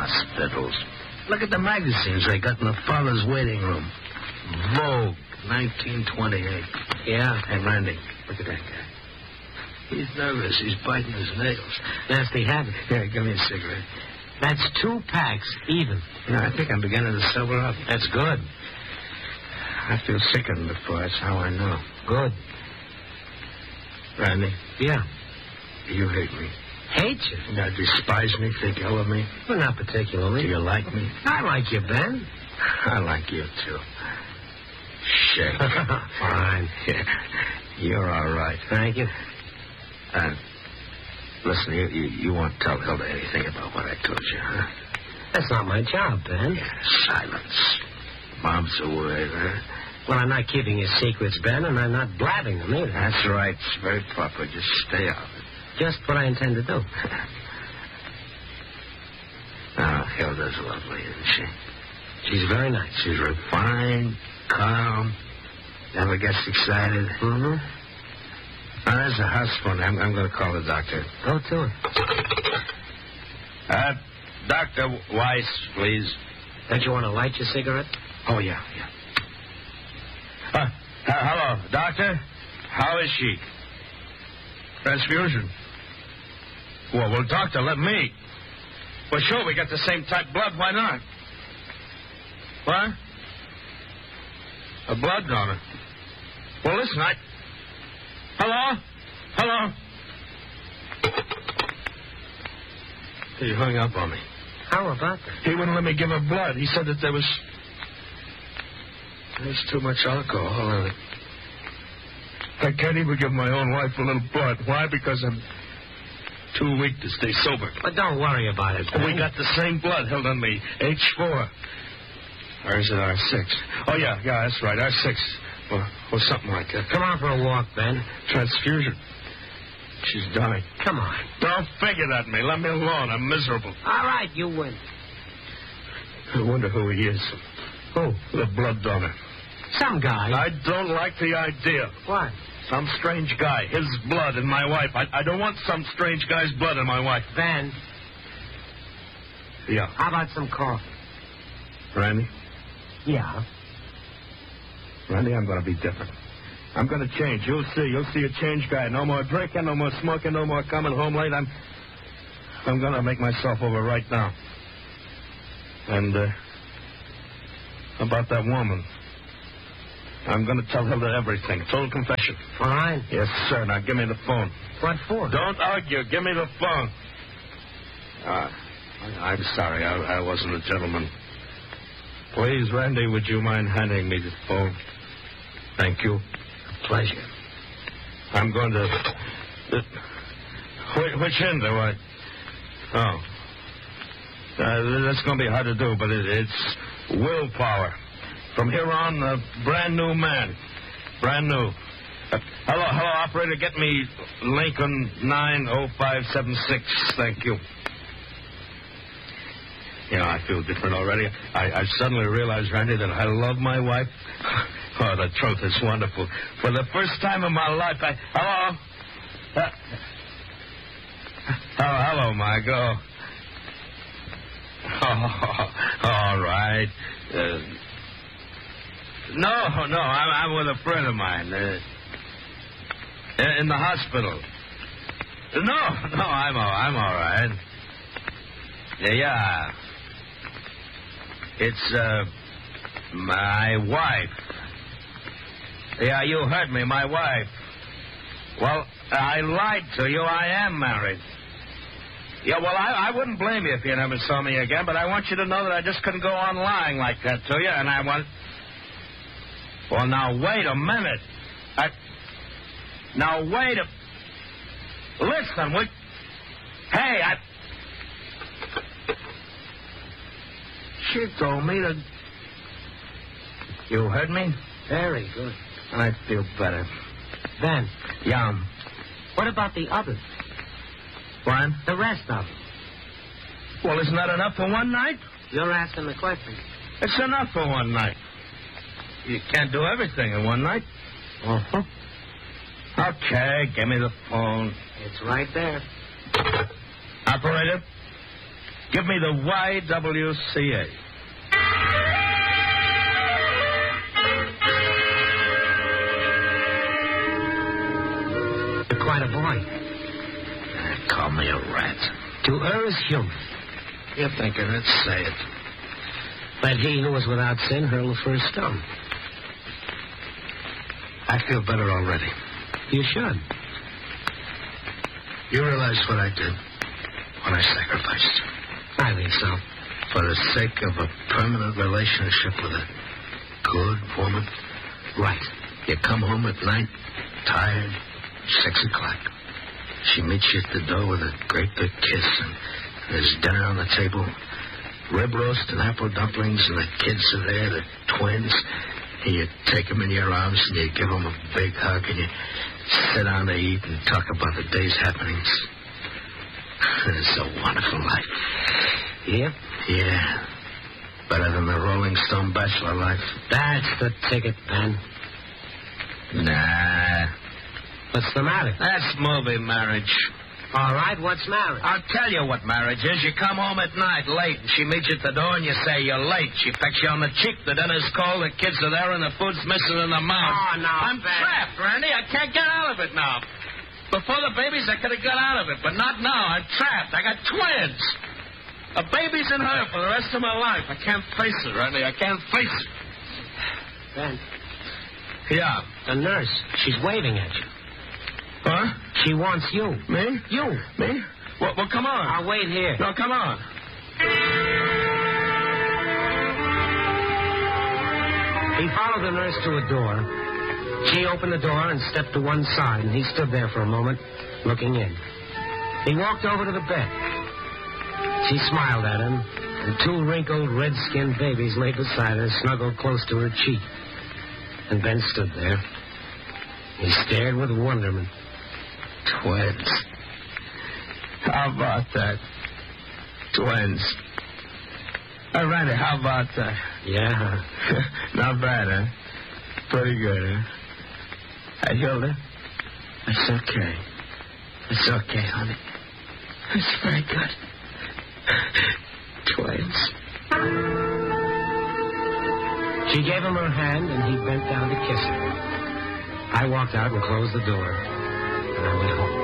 hospitals. Look at the magazines they got in the father's waiting room. Vogue, 1928. Yeah. Hey, Randy, look at that guy. He's nervous. He's biting his nails. Nasty habit. Here, give me a cigarette. That's 2 packs, even. Yeah, I think I'm beginning to sober up. That's good. I feel sicker than before. That's how I know. Good. Randy? Yeah. You hate me. Hate you? You despise me, think ill of me? Well, not particularly. Do you like me? I like you, Ben. I like you, too. Shake. Fine. Yeah. You're all right. Thank you. Listen, you won't tell Hilda anything about what I told you, huh? That's not my job, Ben. Yeah, silence. Mom's away, huh? Well, I'm not keeping his secrets, Ben, and I'm not blabbing them either. That's right. It's very proper. Just stay out of it. Just what I intend to do. Now, Hilda's lovely, isn't she? She's very nice. She's refined, calm, never gets excited. Mm-hmm. Now, there's a house phone. I'm going to call the doctor. Go to it. Dr. Weiss, please. Don't you want to light your cigarette? Oh, yeah. Hello, doctor. How is she? Transfusion. Well, doctor, let me. Well, sure, we got the same type blood. Why not? What? A blood donor. Well, listen, Hello? He hung up on me. How about that? He wouldn't let me give her blood. He said that there's too much alcohol in it. I can't even give my own wife a little blood. Why? Because I'm too weak to stay sober. But don't worry about it, Ben. We got the same blood held on me. H4. Or is it R6? Oh, yeah, that's right. R6. Or something like that. Come on for a walk, Ben. Transfusion. She's dying. Come on. Don't figure at me. Let me alone. I'm miserable. All right, you win. I wonder who he is. Who? The blood donor. Some guy. I don't like the idea. What? Some strange guy. His blood in my wife. I don't want some strange guy's blood in my wife. Ben. Yeah. How about some coffee? Randy? Yeah. Randy, I'm going to be different. I'm going to change. You'll see. You'll see a changed guy. No more drinking, no more smoking, no more coming home late. I'm going to make myself over right now. And, about that woman. I'm going to tell Hilda everything. Total confession. Fine. Yes, sir. Now, give me the phone. What for? Don't argue. Give me the phone. I'm sorry. I wasn't a gentleman. Please, Randy, would you mind handing me the phone? Thank you. Pleasure. I'm going to... Which end do I... Oh. That's going to be hard to do, but it's willpower. From here on, a brand new man. Brand new. Hello, operator. Get me Lincoln 90576. Thank you. You know, I feel different already. I suddenly realized, Randy, that I love my wife. Oh, the truth is wonderful. For the first time in my life, Hello? Hello, Margot. Oh, all right. No, I'm with a friend of mine. In the hospital. No, I'm all right. Yeah. It's, my wife. Yeah, you heard me, my wife. Well, I lied to you. I am married. Yeah, well, I wouldn't blame you if you never saw me again, but I want you to know that I just couldn't go on lying like that to you, and I want... Well, now, wait a minute. Now, wait a... Listen, Hey, She told me that... You heard me? Very good. I feel better. Ben. Yeah. What about the others? What? The rest of them. Well, isn't that enough for one night? You're asking the question. It's enough for one night. You can't do everything in one night. Uh-huh. Okay, give me the phone. It's right there. Operator? Give me the YWCA. You're quite a boy. Call me a rat. To err is human. You think of it, say it. Let he who is without sin hurl the first stone. I feel better already. You should. You realize what I did when I sacrificed I think so. for the sake of a permanent relationship with a good woman? Right. You come home at night, tired, 6 o'clock. She meets you at the door with a great big kiss, and there's dinner on the table, rib roast and apple dumplings, and the kids are there, the twins. And you take them in your arms, and you give them a big hug, and you sit down to eat and talk about the day's happenings. It's a wonderful life. Yeah? Yeah. Better than the Rolling Stone bachelor life. That's the ticket, Ben. Nah. What's the matter? That's movie marriage. All right, what's marriage? I'll tell you what marriage is. You come home at night late, and she meets you at the door, and you say you're late. She pecks you on the cheek. The dinner's cold, the kids are there, and the food's missing in the mouth. Oh, no, I'm Ben. trapped, Randy. I can't get out of it now. Before the babies, I could have got out of it, but not now. I'm trapped. I got twins. A baby's in her for the rest of my life. I can't face it, Randy. I can't face it. Ben, Yeah. the nurse, she's waving at you. Huh? She wants you. Me? You. Me? Well, come on. I'll wait here. No, come on. He followed the nurse to a door. She opened the door and stepped to one side, and he stood there for a moment, looking in. He walked over to the bed. She smiled at him, and 2 wrinkled, red-skinned babies lay beside her, snuggled close to her cheek. And Ben stood there. He stared with wonderment. Twins. How about that? Twins. Randy, how about that? Yeah. Not bad, huh? Pretty good, huh? Hey, Hilda, it's okay. It's okay, honey. It's very good. Twins. She gave him her hand, and he bent down to kiss her. I walked out and closed the door, and I went home.